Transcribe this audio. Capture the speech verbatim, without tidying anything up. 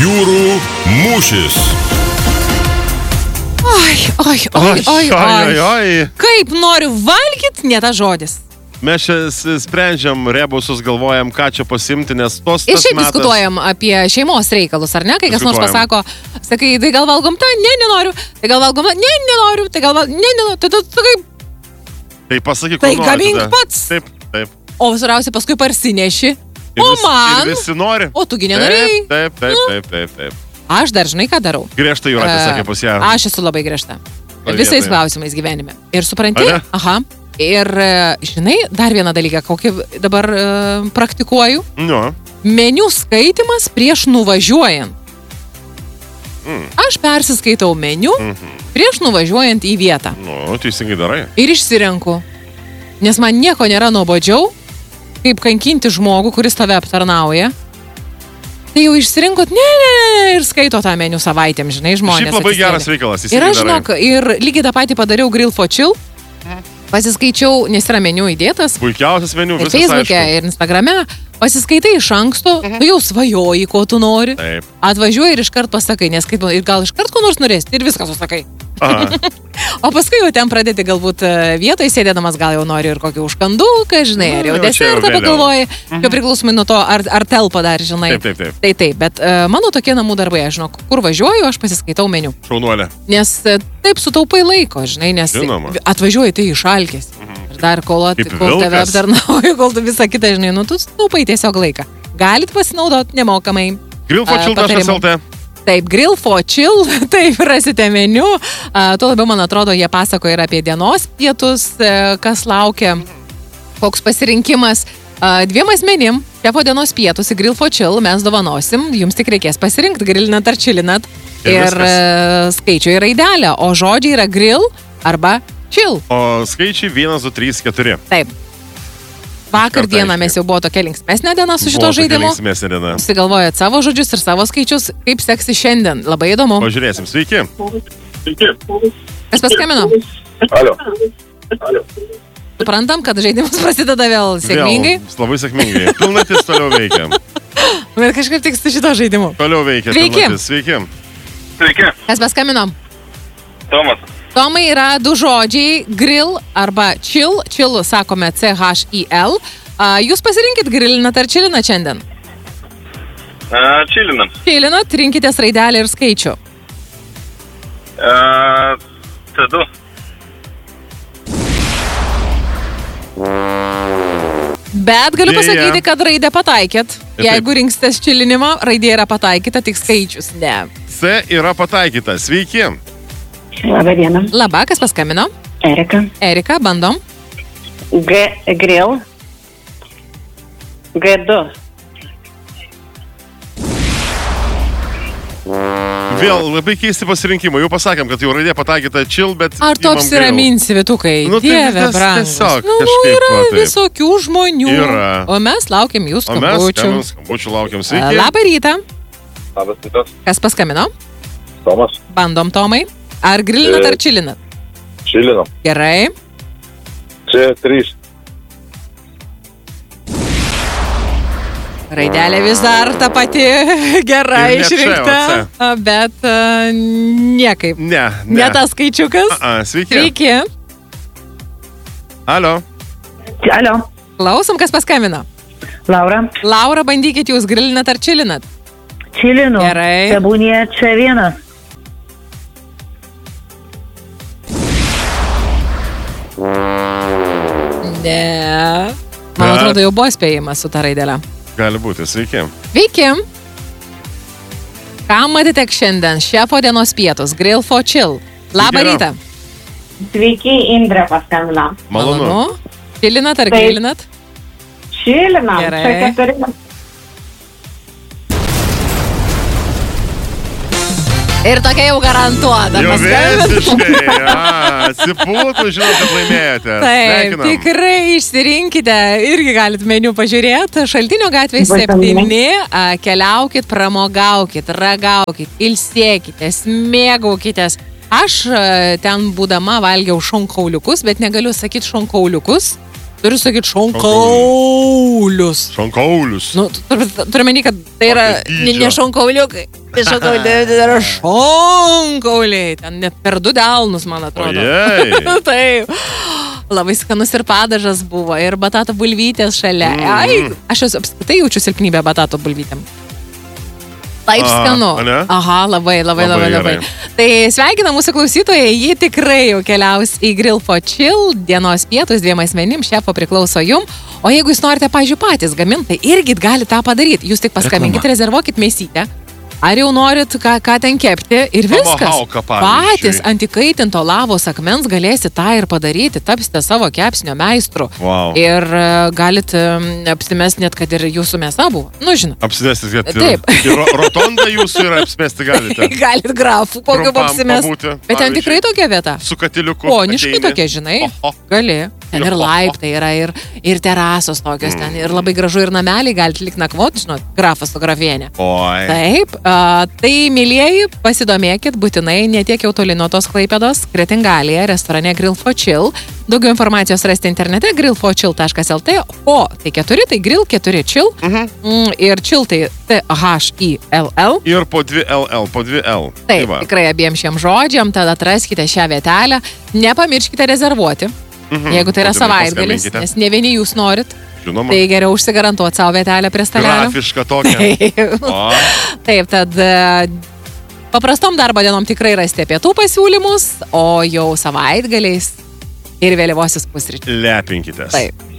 Jūrų mūšis. Oi, oi, oi, oi, oi, oi. Kaip noriu valgyt, ne tas žodis. Mes čia sprendžiam rebusus, galvojam, ką čia pasimti, nes tos Ir tas šiaip metas... diskutuojam apie šeimos reikalus, ar ne? Kai kas nors pasako, sakai, tai gal valgom tą, ne, nenoriu. Tai gal valgom tą, ne, nenoriu. Tai gal valgom, ne, nenoriu. Tai tu sakai... Tai pasakyk, ko Tai nori. gamink tada. pats. Taip, taip. O svarbiausia, paskui parsineši. Ir O vis- man... Ir visi nori. O tugi nenorėjai. Taip, taip, taip, taip, taip. Aš dar žinai, ką darau. Griežta Jūratė E, sakė pas ją. Aš esu labai griežta. O Visais vietoje. klausimais gyvenime. Ir supranti? Ane? Aha. Ir e, žinai, dar vieną dalyką, kokį dabar e, praktikuoju. Nu, Meniu skaitimas prieš nuvažiuojant. Mm. Aš persiskaitau meniu Mhm. prieš nuvažiuojant į vietą. nu, teisingai darai. Ir išsirenku. Nes man nieko nėra nuobodžiau, kaip kankinti žmogų, kuris tave aptarnauja. Tai jau išsirinkot, ne, ne, ne, ir skaito tą meniu savaitėm, žinai, žmonės. Šiaip labai atsisėdę. geras reikalas. Ir aš, žinok, ir lygiai tą patį padariau Grill for Chill. Pasiskaičiau, nes yra meniu įdėtas. Puikiausias meniu, Ir viskas Facebook'e, aišku. ir Instagrame. Pasiskaitai iš anksto, tu jau svajoji, ko tu nori. Taip. Atvažiuoji ir iškart pasakai, nes kaip, ir gal iškart ko nors norėsi, ir viską susakai. Aha. O paskui jau ten pradėti galbūt e, vietoj sėdėdamas, gal jau nori ir kokį užkanduką, žinai, ar jau Nu, jau čia jau desertą vėliau. pagalvoji. Jau priklausomai nuo to, ar, ar telpa dar, žinai. Taip, taip, taip. Tai taip, bet e, mano tokie namų darbai, aš žinau, kur važiuoju, aš pasiskaitau meniu. Šaunuolė. Nes e, taip sutaupai laiko, žinai, nes Žinoma. atvažiuoji tai išalkės. Ir dar kol, at, Kaip kol tave vilkas. aptarnauju, kol tu visą kitą, žinai, nu tu sutaupai tiesiog laiką. Galit pasinaudoti nemokamai. grill for A, chill taškas patarimų. lt. Taip, Grill for Chill, taip rasite meniu. A, tuo labiau, man atrodo, jie pasako ir apie dienos pietus, e, kas laukia, koks pasirinkimas. A, dviem asmenim, šefo dienos pietus į Grill for Chill mes dovanosim, jums tik reikės pasirinkti, grilinat ar chilinat. Ir Ir viskas. e, skaičių yra įdelė, o žodžiai yra grill arba chill. O skaičiai vienas, du, trys, keturi. Taip. Vakar Iškart dieną aiškiai. mes jau buvo tokia linksmesnė diena su šito Buvo tokia žaidimu. linksmesnė diena. Susigalvojat savo žodžius ir savo skaičius, kaip seksi šiandien. Labai įdomu. Pažiūrėsim. Sveiki. Kas paskambino? Alio. Alio. Suprantam, kad žaidimas prasideda vėl sėkmingai. Vėl, labai sėkmingai. Pilnatis toliau veikia. Bet kažkaip tik su šito žaidimu. Toliau veikia. Sveiki. Pilnatis. Sveiki. Sveiki, Kas paskambino? Tomas. Tomai yra du žodžiai - grill arba chill. Chill sakome C H I L. A, Jūs pasirinkit grillinat ar chillinat šiandien? Uh, Čilinam. Chillinat, rinkitės raidelį ir skaičių. Uh, T du. Bet galiu Deja. pasakyti, kad raidę pataikėt. Taip. Jeigu rinksitės chillinimą, raidė yra pataikyta, tik skaičius ne. C yra pataikyta. Sveiki. Labą dieną. Labą, kas paskambino? Erika. Erika, bandom. G. Grill. G du. Vėl labai keisti pasirinkimai. Jau pasakėm, kad jau raidė pataikyta chill, bet... Ar tu imam apsiraminsi, vietukai? Nu, tai Dieve, vis- brangus. tiesiog Nu, kažkaip yra va taip. visokių žmonių. Yra. O mes laukiam jūsų grill. O mes skambučių. skambinam, skambučių laukiam. Sveiki. Labą rytą. Labas rytas. Kas paskambino? Tomas. Bandom, Tomai. Ar grillinat, E. ar čilinat? Čilinam. Gerai. C trys. Raidelė vis dar ta pati gerai Ir ne čia, išrinkta, o bet a, niekaip. Ne, ne. Ne tas skaičiukas. A, sveiki. Sveiki. Alio. Alio. Klausom, kas paskambino. Laura. Laura, bandykit jūs grillinat ar čilinat? Čilinu. Gerai. Tebūnie čia vienas. Ne. Man Bet- atrodo, jau buvo spėjimas su ta raidelė. Gali būti. Sveiki. Veiki. Kam atitek šiandien šefo dienos pietus? Grill for Chill. Labą Sveiki, rytą. Sveiki, Indrė paskambino. Malonu. Čilinat ar Taip. grillinat? Čilinam. Gerai. Čia keturi. Ir tokia jau garantuota. Jau paskambinot. visiškai. A, Atsipūtų, žinau, kad laimėjote. Taip, Sveikinam. tikrai išsirinkite, irgi galit meniu pažiūrėti. Šaltinio gatvė septyni, a, keliaukit, pramogaukit, ragaukit, ilsėkitės, mėgaukitės. Aš a, ten būdama valgiau šonkauliukus, bet negaliu sakyti šonkauliukus, turiu sakyti šonkaulius. Šonkaulius. Nu, turiu menį, kad tai yra ne, ne šonkauliukai. Tai šonkauliai, tai yra šonkauliai. Ten net per du delnus, man atrodo. Ojei. Taip. Labai skanus ir padažas buvo, ir batato bulvytės šalia. Mm. Ai, aš esu apskritai jaučiu silpnybę batato bulvytėm. Taip A, skanu. ane? Aha, labai, labai, labai, Labai labai. Tai sveikina mūsų klausytojai, jį tikrai jau keliaus į Grill for Chill, dienos pietus dviem asmenim, šefo priklauso jum. O jeigu jūs norite, pavyzdžiui, patys gaminti, irgi gali tą padaryti. Jūs tik paskambinkit, Reklama. rezervuokit mėsytę. Ar jau norit ką, ką ten kepti ir viskas. Tomahawką, pavyzdžiui. Patys ant įkaitinto lavos akmens galėsite tą ir padaryti, tapsite savo kepsnio meistru. Wow. Ir e, galit e, apsimesti net, kad ir jūsų mėsa buvo. Nu, žinot. Apsimestis, kad ir, Taip. ir ro- rotondą jūsų ir apsimesti galite. Galit grafų, kokiu Trumpam apsimest. pabūti, Bet ten pavyzdžiui. tikrai tokia vieta. Su katiliuku. Poniškai ateini. tokia, žinai. Oho. Gali. Ten ir Oho. laiptai yra, ir, ir terasos tokios ten. Ir labai gražu, ir nameliai galite lik nakvot, žinot, grafas su grafienė. Oi. Taip, a, tai, mėlyjeji, pasidomėkit, būtinai, netiek jau toli nuo tos Klaipėdos, Kretingalėje, restorane Grill for Chill. Daugiau informacijos rasti internete grill for chill taškas el t, o tai keturi, tai grill keturi chill, Mhm. mm, ir chill tai T H I L L. Ir po dvi L L, po dvi L. Taip, va. tikrai abiem šiem žodžiam, tada atraskite šią vietelę, nepamirškite rezervuoti, Mhm. jeigu tai yra Būtinai savaitgalis, paskambinkite. nes ne vieni jūs norit, Žinoma. tai geriau užsigarantuoti savo vietelę prie stalelio. Grafiška tokia. Taip. O, Taip, tad e, paprastom darbo dienom tikrai rasite pietų pasiūlymus, o jau savaitgaliais ir vėlyvosius pusryčius. lepinkitės. Taip.